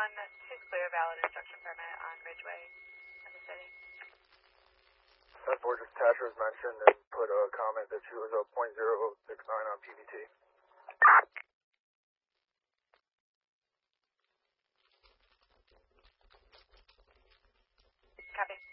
to clear valid instruction permit on Ridgeway in the city. Borges Tasher has mentioned and put a comment that she was a .069 on PVT. Copy.